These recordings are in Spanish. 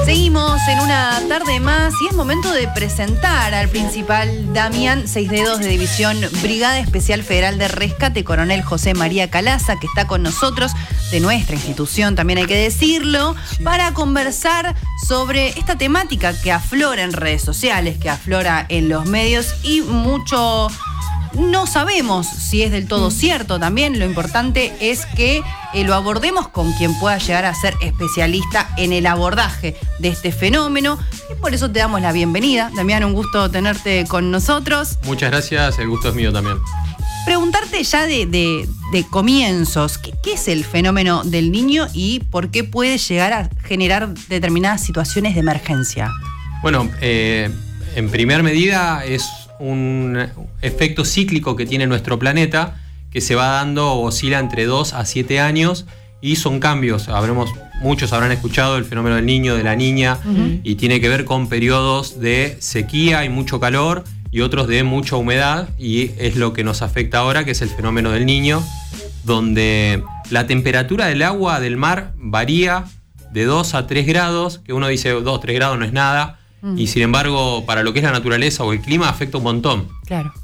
Seguimos en una tarde más y es momento de presentar al principal Damián Seis Dedos de División Brigada Especial Federal de Rescate, Coronel José María Calaza, que está con nosotros, de nuestra institución, también hay que decirlo, para conversar sobre esta temática que aflora en redes sociales, que aflora en los medios y mucho no sabemos si es del todo cierto también. Lo importante es que lo abordemos con quien pueda llegar a ser especialista en el abordaje de este fenómeno. Y por eso te damos la bienvenida. Damián, un gusto tenerte con nosotros. Muchas gracias, el gusto es mío también. Preguntarte ya de comienzos, ¿qué es el fenómeno del niño y por qué puede llegar a generar determinadas situaciones de emergencia? Bueno, en primer medida es un efecto cíclico que tiene nuestro planeta, que se va dando, oscila entre 2 a 7 años y son cambios. Muchos habrán escuchado el fenómeno del niño, de la niña, y tiene que ver con periodos de sequía y mucho calor y otros de mucha humedad, y es lo que nos afecta ahora, que es el fenómeno del niño, donde la temperatura del agua del mar varía de 2 a 3 grados, que uno dice 2, 3 grados no es nada, y sin embargo, para lo que es la naturaleza o el clima, afecta un montón. Claro.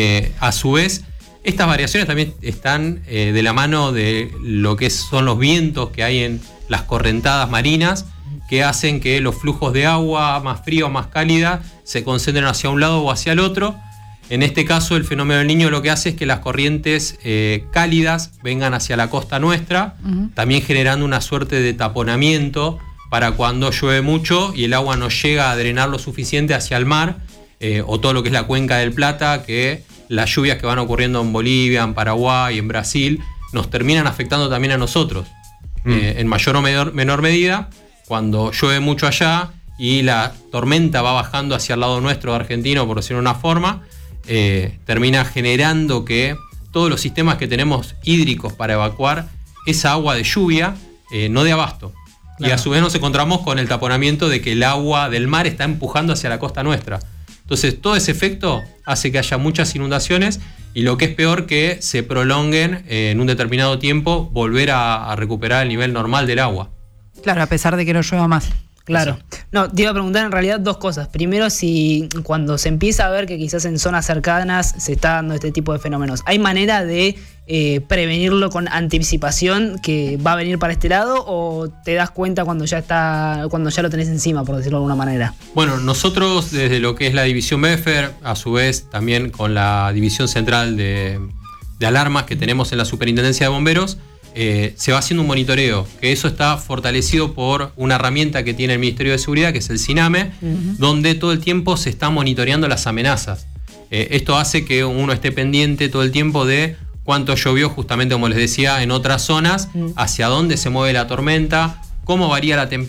A su vez, estas variaciones también están de la mano de lo que son los vientos que hay en las correntadas marinas, que hacen que los flujos de agua más fría o más cálida se concentren hacia un lado o hacia el otro. En este caso, el fenómeno del niño lo que hace es que las corrientes cálidas vengan hacia la costa nuestra, también generando una suerte de taponamiento para cuando llueve mucho y el agua no llega a drenar lo suficiente hacia el mar, o todo lo que es la cuenca del Plata, que las lluvias que van ocurriendo en Bolivia, en Paraguay, en Brasil, nos terminan afectando también a nosotros. En mayor o menor medida, cuando llueve mucho allá y la tormenta va bajando hacia el lado nuestro argentino, por decirlo de una forma, termina generando que todos los sistemas que tenemos hídricos para evacuar esa agua de lluvia no dé abasto. Claro. Y a su vez nos encontramos con el taponamiento de que el agua del mar está empujando hacia la costa nuestra. Entonces todo ese efecto hace que haya muchas inundaciones y lo que es peor, que se prolonguen en un determinado tiempo, volver a recuperar el nivel normal del agua. Claro, a pesar de que no llueva más. Claro. No, te iba a preguntar en realidad dos cosas. Primero, si cuando se empieza a ver que quizás en zonas cercanas se está dando este tipo de fenómenos, ¿hay manera de prevenirlo con anticipación que va a venir para este lado, o te das cuenta cuando ya lo tenés encima, por decirlo de alguna manera? Bueno, nosotros desde lo que es la división BEFER, a su vez también con la división central de alarmas que tenemos en la Superintendencia de Bomberos, se va haciendo un monitoreo, que eso está fortalecido por una herramienta que tiene el Ministerio de Seguridad, que es el CINAME, donde todo el tiempo se están monitoreando las amenazas. Esto hace que uno esté pendiente todo el tiempo de cuánto llovió, justamente como les decía, en otras zonas, hacia dónde se mueve la tormenta, cómo varía la temperatura.